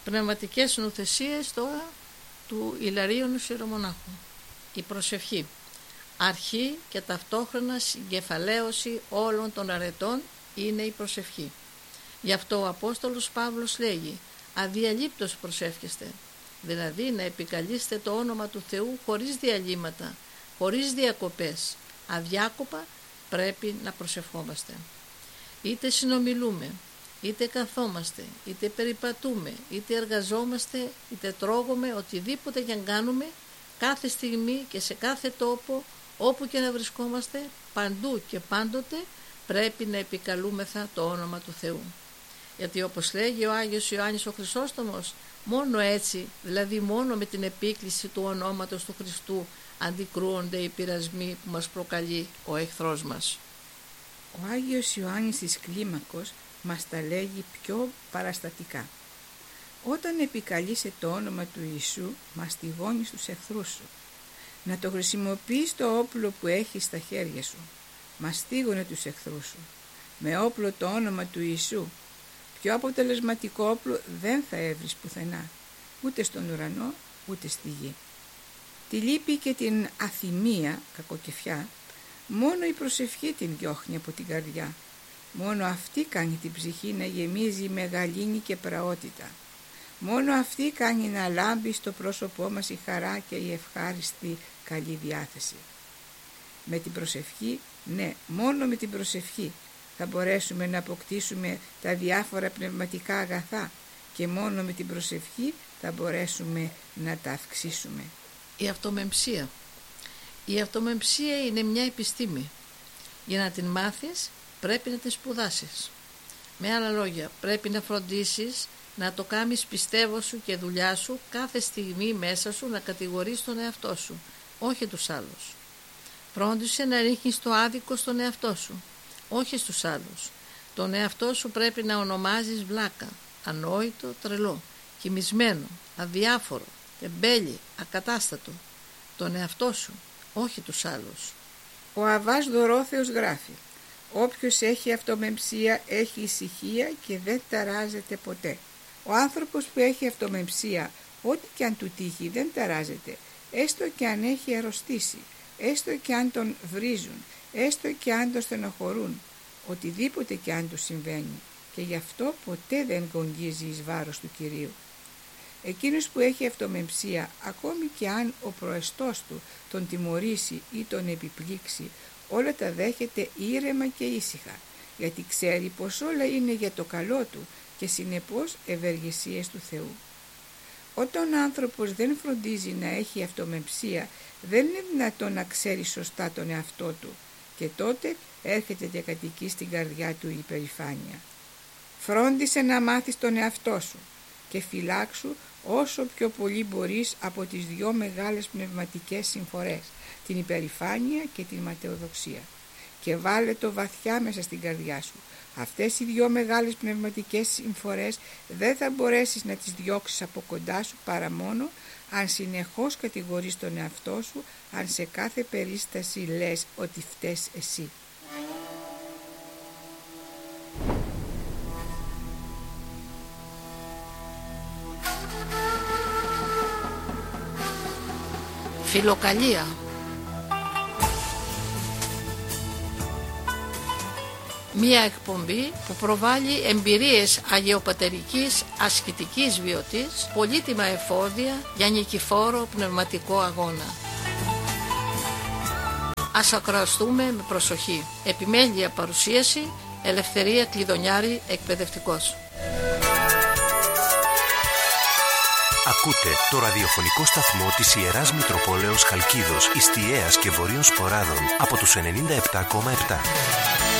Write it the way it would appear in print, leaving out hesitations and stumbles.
Πνευματικές νουθεσίες τώρα του Ιλαρίωνου Ιερομονάχου. Η προσευχή, αρχή και ταυτόχρονα συγκεφαλαίωση όλων των αρετών, είναι η προσευχή. Γι' αυτό ο Απόστολος Παύλος λέγει αδιαλείπτως προσεύχεστε, δηλαδή να επικαλείστε το όνομα του Θεού χωρίς διαλύματα, χωρίς διακοπές, αδιάκοπα πρέπει να προσευχόμαστε. Είτε συνομιλούμε, είτε καθόμαστε, είτε περιπατούμε, είτε εργαζόμαστε, είτε τρώγουμε, οτιδήποτε και αν κάνουμε, κάθε στιγμή και σε κάθε τόπο, όπου και να βρισκόμαστε, παντού και πάντοτε πρέπει να επικαλούμεθα το όνομα του Θεού. Γιατί όπως λέγει ο Άγιος Ιωάννης ο Χρυσόστομος, μόνο έτσι, δηλαδή μόνο με την επίκληση του ονόματος του Χριστού, αντικρούονται οι πειρασμοί που μας προκαλεί ο εχθρός μας. Ο Άγιος Ιωάννης της Κλίμακος μας τα λέγει πιο παραστατικά. Όταν επικαλείσαι το όνομα του Ιησού, μαστιγώνεις τους εχθρούς σου. Να το χρησιμοποιείς το όπλο που έχεις στα χέρια σου. Μαστίγωνε τους εχθρούς σου. Με όπλο το όνομα του Ιησού. Πιο αποτελεσματικό όπλο δεν θα έβρεις πουθενά, ούτε στον ουρανό, ούτε στη γη. Τη λύπη και την αθυμία, κακοκεφιά, μόνο η προσευχή την διώχνει από την καρδιά. Μόνο αυτή κάνει την ψυχή να γεμίζει με γαλήνη και πραότητα. Μόνο αυτή κάνει να λάμπει στο πρόσωπό μας η χαρά και η ευχάριστη καλή διάθεση. Με την προσευχή, ναι, μόνο με την προσευχή θα μπορέσουμε να αποκτήσουμε τα διάφορα πνευματικά αγαθά και μόνο με την προσευχή θα μπορέσουμε να τα αυξήσουμε. Η αυτομεμψία. Η αυτομεμψία είναι μια επιστήμη. Για να την μάθεις πρέπει να την σπουδάσεις. Με άλλα λόγια, πρέπει να φροντίσεις να το κάνεις πιστεύω σου και δουλειά σου κάθε στιγμή μέσα σου, να κατηγορείς τον εαυτό σου, όχι τους άλλους. Φρόντισε να ρίχνεις το άδικο στον εαυτό σου, όχι στους άλλους. Τον εαυτό σου πρέπει να ονομάζεις βλάκα, ανόητο, τρελό, κοιμισμένο, αδιάφορο, τεμπέλη, ακατάστατο. Τον εαυτό σου, όχι τους άλλους. Ο Αββάς Δωρόθεος γράφει: όποιος έχει αυτομεμψία έχει ησυχία και δεν ταράζεται ποτέ. Ο άνθρωπος που έχει αυτομεμψία, ό,τι και αν του τύχει, δεν ταράζεται, έστω και αν έχει αρρωστήσει, έστω και αν τον βρίζουν, έστω και αν τον στενοχωρούν, οτιδήποτε και αν του συμβαίνει, και γι' αυτό ποτέ δεν γονγίζει εις βάρος του Κυρίου. Εκείνος που έχει αυτομεμψία, ακόμη και αν ο προεστός του τον τιμωρήσει ή τον επιπλήξει, όλα τα δέχεται ήρεμα και ήσυχα, γιατί ξέρει πως όλα είναι για το καλό του και συνεπώς ευεργεσίες του Θεού. Όταν ο άνθρωπος δεν φροντίζει να έχει αυτομεμψία, δεν είναι δυνατόν να ξέρει σωστά τον εαυτό του, και τότε έρχεται και κατοικεί στην καρδιά του η υπερηφάνεια. Φρόντισε να μάθεις τον εαυτό σου και φυλάξου όσο πιο πολύ μπορείς από τις δυο μεγάλες πνευματικές συμφορές, την υπερηφάνεια και την ματαιοδοξία, και βάλε το βαθιά μέσα στην καρδιά σου. Αυτές οι δυο μεγάλες πνευματικές συμφορές δεν θα μπορέσεις να τις διώξεις από κοντά σου παρά μόνο αν συνεχώς κατηγορείς τον εαυτό σου, αν σε κάθε περίσταση λες ότι φταίς εσύ. Φιλοκαλία. Μία εκπομπή που προβάλλει εμπειρίες αγιοπατερικής ασκητικής βιωτής, πολύτιμα εφόδια για νικηφόρο πνευματικό αγώνα. Ας ακροαστούμε με προσοχή. Επιμέλεια παρουσίαση, Ελευθερία Κλειδονιάρη, εκπαιδευτικός. Ακούτε το ραδιοφωνικό σταθμό της Ιεράς Μητροπόλεως Χαλκίδος, Ιστιαίας και Βορείων Σποράδων από τους 97,7.